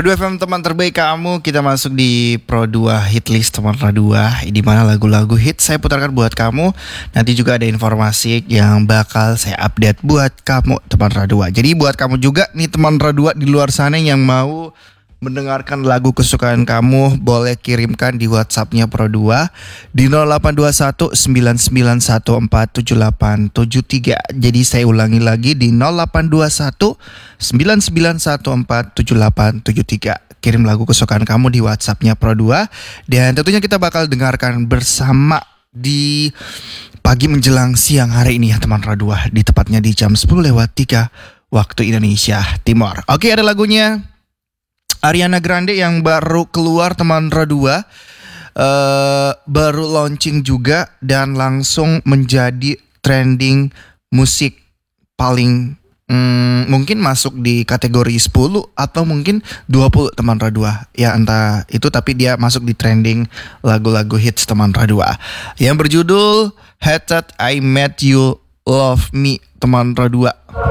Pro 2 FM teman terbaik kamu. Kita masuk di Pro 2 Hitlist teman Radua, di mana lagu-lagu hit saya putarkan buat kamu. Nanti juga ada informasi yang bakal saya update buat kamu teman Radua. Jadi buat kamu juga nih teman Radua di luar sana yang mau mendengarkan lagu kesukaan kamu, boleh kirimkan di WhatsApp-nya Pro 2 di 0821 99147873. Jadi saya ulangi lagi di 0821 99147873. Kirim lagu kesukaan kamu di WhatsApp-nya Pro 2 dan tentunya kita bakal dengarkan bersama di pagi menjelang siang hari ini ya teman Radua, di tepatnya di jam 10:03 waktu Indonesia Timur. Oke, ada lagunya Ariana Grande yang baru keluar teman Radua, baru launching juga dan langsung menjadi trending musik paling mungkin masuk di kategori 10 atau mungkin 20 teman Radua. Ya entah itu, tapi dia masuk di trending lagu-lagu hits teman Radua yang berjudul Hated I Met You Love Me teman Radua.